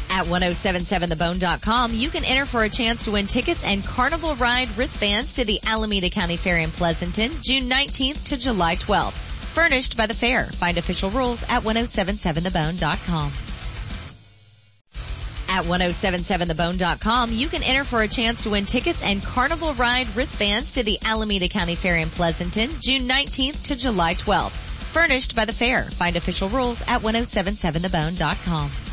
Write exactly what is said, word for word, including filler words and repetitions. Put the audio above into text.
At ten seventy-seven the bone dot com, you can enter for a chance to win tickets and Carnival Ride wristbands to the Alameda County Fair in Pleasanton, June nineteenth to July twelfth. Furnished by the fair. Find official rules at ten seventy-seven the bone dot com. At ten seventy-seven the bone dot com, you can enter for a chance to win tickets and Carnival Ride wristbands to the Alameda County Fair in Pleasanton, June nineteenth to July twelfth. Furnished by the fair. Find official rules at ten seventy-seven the bone dot com.